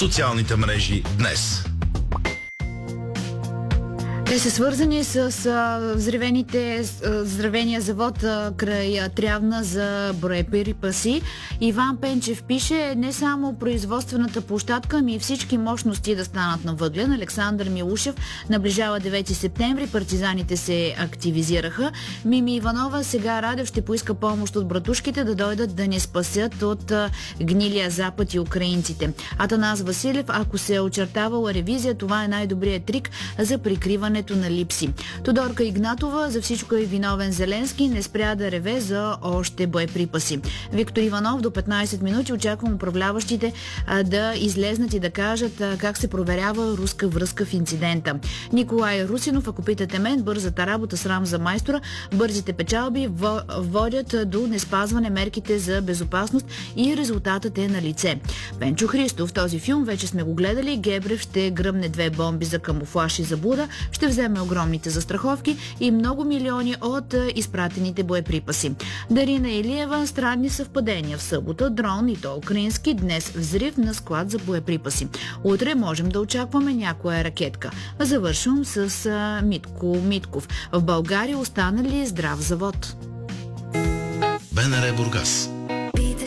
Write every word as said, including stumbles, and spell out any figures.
социалните мрежи днес. Те са свързани с а, взривените, а, взривения завод а, край а, Трявна за боеприпаси. Иван Пенчев пише: не само производствената площадка, ами и всички мощности да станат на въглен. Александър Милушев: наближава девети септември, партизаните се активизираха. Мими Иванова: сега Радев ще поиска помощ от братушките да дойдат да ни спасят от а, гнилия Запад и украинците. Атанас Василев: ако се е очертавала ревизия, това е най-добрият трик за прикриване на липси. Тодорка Игнатова: за всичко е виновен Зеленски, не спря да реве за още боеприпаси. Виктор Иванов: до петнайсет минути очаквам управляващите а, да излезнат и да кажат а, как се проверява руска връзка в инцидента. Николай Русинов: ако питате мен, бързата работа срам за майстора, бързите печалби водят до неспазване мерките за безопасност и резултатът е на лице. Пенчо Христов: този филм вече сме го гледали, Гебрев ще гръмне две бомби за камуфлаж и заблуда, ще вземе огромните застраховки и много милиони от изпратените боеприпаси. Дарина Илиева: странни съвпадения. В събота дрон, и то украински, днес взрив на склад за боеприпаси. Утре можем да очакваме някоя ракетка. Завършвам с а, Митко Митков. В България остана ли здрав завод? БНР Бургас.